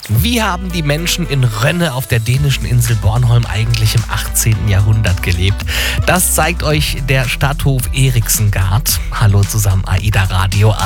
Wie haben die Menschen in Rönne auf der dänischen Insel Bornholm eigentlich im 18. Jahrhundert gelebt? Das zeigt euch der Stadthof Eriksengard. Hallo zusammen, AIDA Radio.